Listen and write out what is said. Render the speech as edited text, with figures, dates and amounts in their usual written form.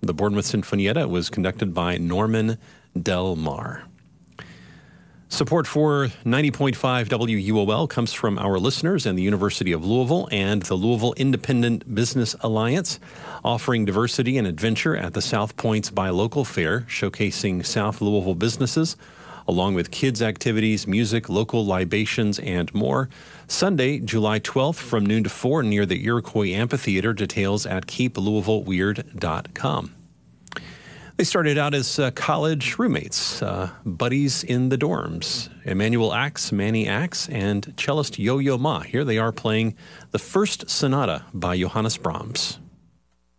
The Bournemouth Sinfonietta was conducted by Norman Del Mar. Support for 90.5 WUOL comes from our listeners and the University of Louisville and the Louisville Independent Business Alliance, offering diversity and adventure at the South Points Buy Local Fair, showcasing South Louisville businesses, along with kids' activities, music, local libations, and more. Sunday, July 12th from noon to 4 near the Iroquois Amphitheater. Details at keeplouisvilleweird.com. They started out as college roommates, buddies in the dorms. Emmanuel Axe, Manny Axe, and cellist Yo-Yo Ma. Here they are playing the first sonata by Johannes Brahms.